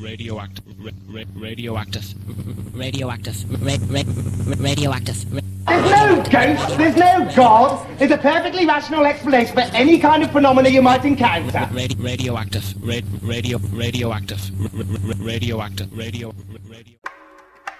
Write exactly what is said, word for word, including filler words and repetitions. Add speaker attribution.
Speaker 1: radioactive, radioactive, radioactive, radioactive.
Speaker 2: There's no ghost, there's no God. There's a perfectly rational explanation for any kind of phenomena you might encounter.
Speaker 1: Radio, radioactive, radio, radioactive, radioactive, radio, radio.